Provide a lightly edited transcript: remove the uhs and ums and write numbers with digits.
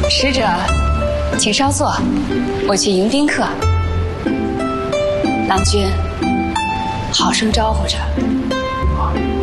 使者，请稍坐，我去迎宾客。郎君，好生招呼着。